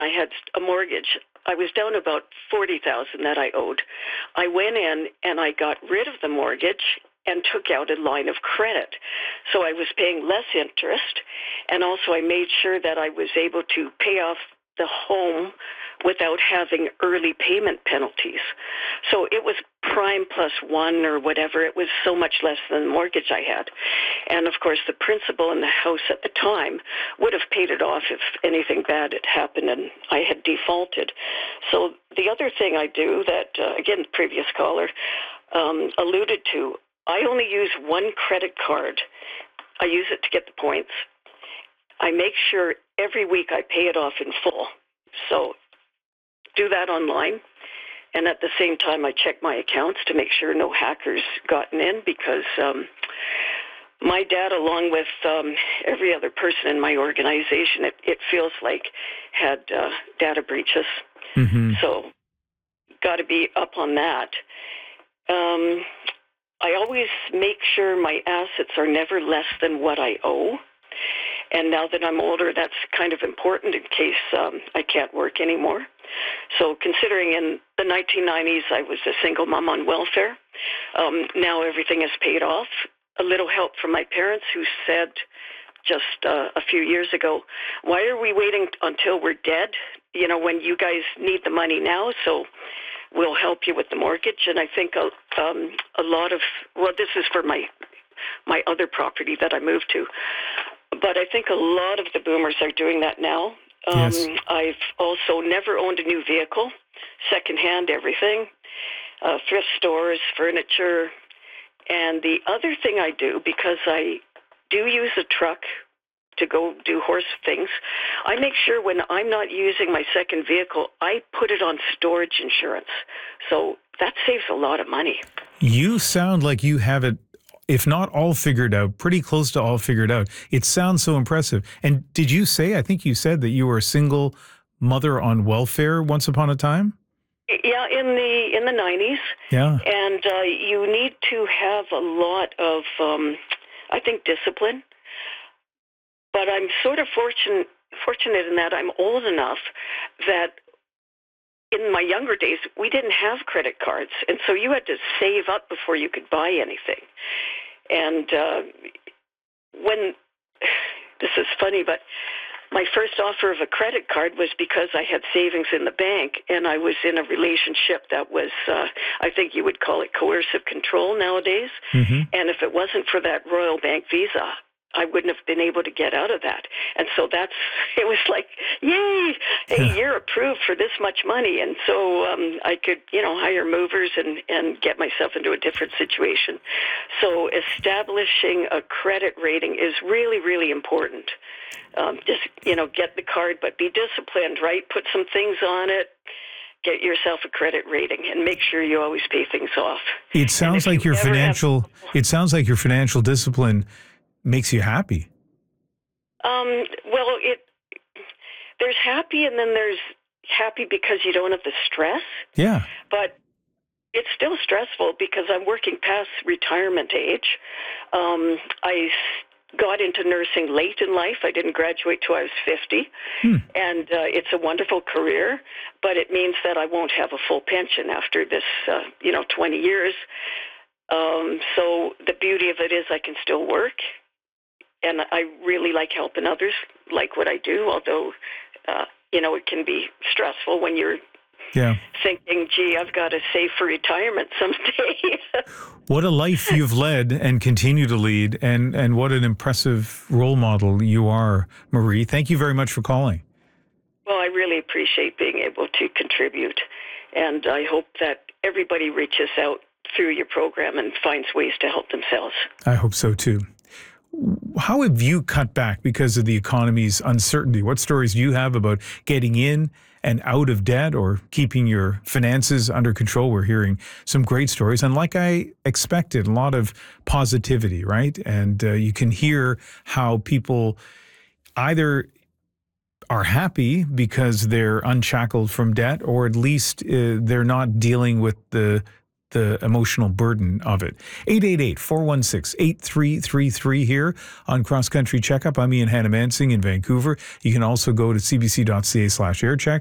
I had a mortgage. I was down about $40,000 that I owed. I went in and I got rid of the mortgage and took out a line of credit. So I was paying less interest, and also I made sure that I was able to pay off the home without having early payment penalties. So it was prime plus one or whatever. It was so much less than the mortgage I had. And of course, the principal in the house at the time would have paid it off if anything bad had happened and I had defaulted. So the other thing I do that, again, the previous caller alluded to, I only use one credit card. I use it to get the points. I make sure every week I pay it off in full. So do that online. And at the same time, I check my accounts to make sure no hackers gotten in, because my dad, along with every other person in my organization, it feels like had data breaches. Mm-hmm. So got to be up on that. I always make sure my assets are never less than what I owe. And now that I'm older, that's kind of important in case I can't work anymore. So considering in the 1990s I was a single mom on welfare, now everything is paid off. A little help from my parents, who said just a few years ago, why are we waiting until we're dead, when you guys need the money now? So we'll help you with the mortgage. And I think a lot of, this is for my other property that I moved to, but I think a lot of the boomers are doing that now. Yes. I've also never owned a new vehicle, secondhand everything, thrift stores, furniture. And the other thing I do, because I do use a truck to go do horse things, I make sure when I'm not using my second vehicle, I put it on storage insurance. So that saves a lot of money. You sound like you have it, if not all figured out, pretty close to all figured out. It sounds so impressive. And did you say, I think you said that you were a single mother on welfare once upon a time? Yeah, in the 90s. Yeah. And you need to have a lot of, I think, discipline. But I'm sort of fortunate in that I'm old enough that in my younger days, we didn't have credit cards. And so you had to save up before you could buy anything. And this is funny, but my first offer of a credit card was because I had savings in the bank, and I was in a relationship that was, I think you would call it coercive control nowadays. Mm-hmm. And if it wasn't for that Royal Bank Visa, I wouldn't have been able to get out of that. And so it was like, yay, hey, you're approved for this much money. And so I could, hire movers and get myself into a different situation. So establishing a credit rating is really, really important. Just, get the card, but be disciplined, right? Put some things on it. Get yourself a credit rating and make sure you always pay things off. It sounds like your financial discipline makes you happy. There's happy, and then there's happy because you don't have the stress. Yeah. But it's still stressful because I'm working past retirement age. I got into nursing late in life. I didn't graduate till I was 50. And it's a wonderful career, but it means that I won't have a full pension after this, 20 years. So the beauty of it is I can still work. And I really like helping others, like what I do, although, it can be stressful when you're thinking, gee, I've got to save for retirement someday. What a life you've led and continue to lead, and what an impressive role model you are, Marie. Thank you very much for calling. Well, I really appreciate being able to contribute, and I hope that everybody reaches out through your program and finds ways to help themselves. I hope so, too. How have you cut back because of the economy's uncertainty? What stories do you have about getting in and out of debt or keeping your finances under control? We're hearing some great stories. And like I expected, a lot of positivity, right? And you can hear how people either are happy because they're unshackled from debt, or at least they're not dealing with the the emotional burden of it. 888-416-8333 here on Cross Country Checkup. I'm Ian Hannah-Mansing in Vancouver. You can also go to cbc.ca/aircheck.